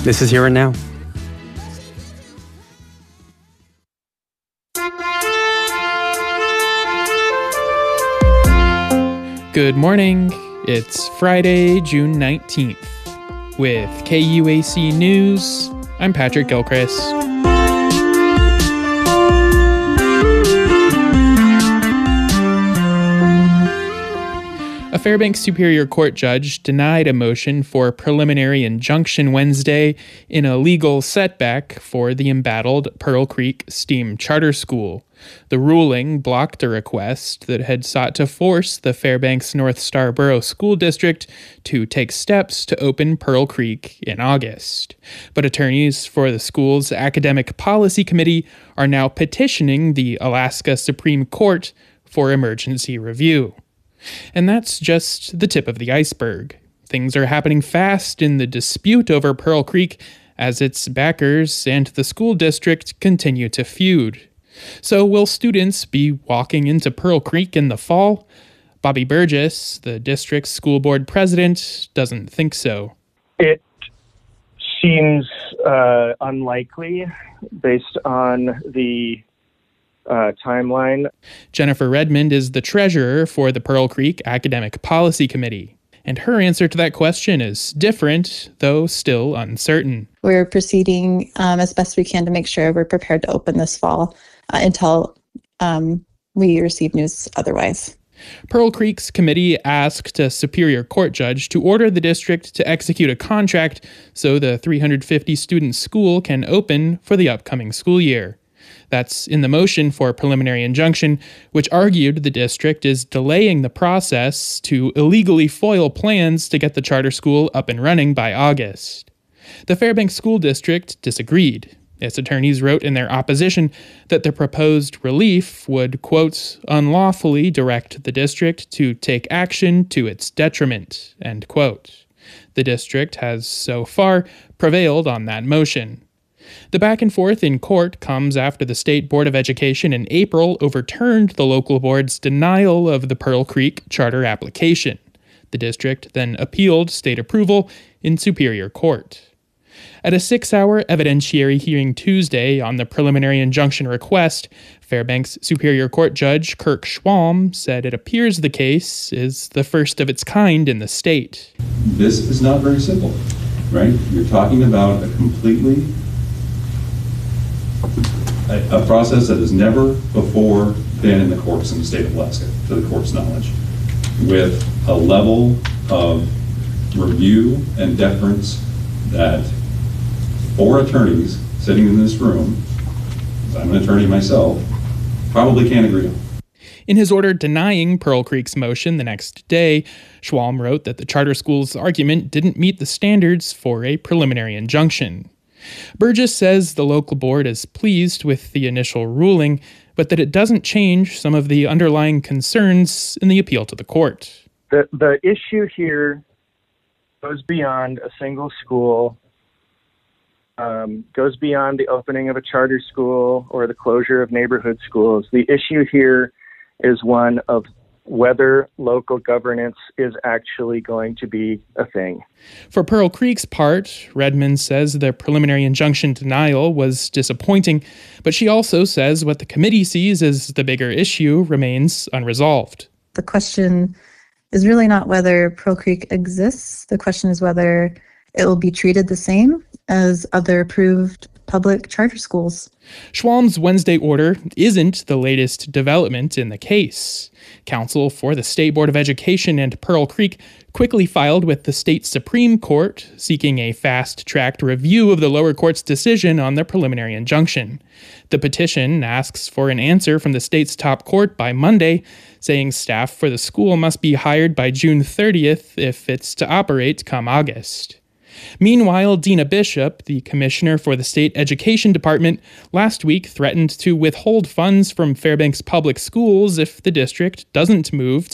This is Here and Now. Good morning. It's Friday, June 19th. With KUAC News, I'm Patrick Gilchrist. A Fairbanks Superior Court judge denied a motion for preliminary injunction Wednesday in a legal setback for the embattled Pearl Creek STEAM Charter School. The ruling blocked a request that had sought to force the Fairbanks North Starborough School District to take steps to open Pearl Creek in August. But attorneys for the school's Academic Policy Committee are now petitioning the Alaska Supreme Court for emergency review. And that's just the tip of the iceberg. Things are happening fast in the dispute over Pearl Creek as its backers and the school district continue to feud. So will students be walking into Pearl Creek in the fall? Bobby Burgess, the district's school board president, doesn't think so. It seems unlikely based on the timeline. Jennifer Redmond is the treasurer for the Pearl Creek Academic Policy Committee. And her answer to that question is different, though still uncertain. We're proceeding as best we can to make sure we're prepared to open this fall until we receive news otherwise. Pearl Creek's committee asked a Superior Court judge to order the district to execute a contract so the 350-student school can open for the upcoming school year. That's in the motion for preliminary injunction, which argued the district is delaying the process to illegally foil plans to get the charter school up and running by August. The Fairbanks School District disagreed. Its attorneys wrote in their opposition that the proposed relief would, quote, unlawfully direct the district to take action to its detriment, end quote. The district has so far prevailed on that motion. The back and forth in court comes after the State Board of Education in April overturned the local board's denial of the Pearl Creek charter application. The district then appealed state approval in Superior Court. At a 6-hour evidentiary hearing Tuesday on the preliminary injunction request, Fairbanks Superior Court Judge Kirk Schwalm said it appears the case is the first of its kind in the state. This is not very simple, right? You're talking about a process that has never before been in the courts in the state of Alaska, to the court's knowledge, with a level of review and deference that 4 attorneys sitting in this room, I'm an attorney myself, probably can't agree on. In his order denying Pearl Creek's motion the next day, Schwalm wrote that the charter school's argument didn't meet the standards for a preliminary injunction. Burgess says the local board is pleased with the initial ruling, but that it doesn't change some of the underlying concerns in the appeal to the court. The issue here goes beyond a single school, goes beyond the opening of a charter school or the closure of neighborhood schools. The issue here is one of whether local governance is actually going to be a thing. For Pearl Creek's part, Redmond says the preliminary injunction denial was disappointing, but she also says what the committee sees as the bigger issue remains unresolved. The question is really not whether Pearl Creek exists. The question is whether it will be treated the same as other approved public charter schools. Schwalm's Wednesday order isn't the latest development in the case. Counsel for the State Board of Education and Pearl Creek quickly filed with the state Supreme Court, seeking a fast-tracked review of the lower court's decision on the preliminary injunction. The petition asks for an answer from the state's top court by Monday, saying staff for the school must be hired by June 30th if it's to operate come August. Meanwhile, Dina Bishop, the commissioner for the state education department, last week threatened to withhold funds from Fairbanks Public Schools if the district doesn't move